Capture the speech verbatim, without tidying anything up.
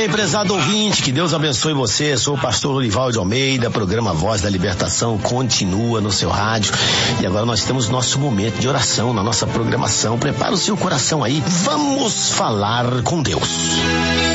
bem, prezado ouvinte, que Deus abençoe você. Sou o pastor Olival de Almeida, programa Voz da Libertação continua no seu rádio. E agora nós temos nosso momento de oração na nossa programação. Prepara o seu coração aí, vamos falar com Deus.